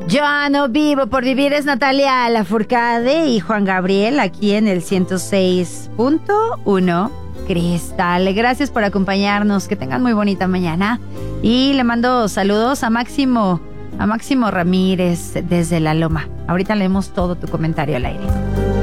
Yo no vivo por vivir es Natalia Lafourcade y Juan Gabriel aquí en el 106.1 Cristal. Gracias por acompañarnos, que tengan muy bonita mañana. Y le mando saludos a Máximo Ramírez desde La Loma. Ahorita leemos todo tu comentario al aire.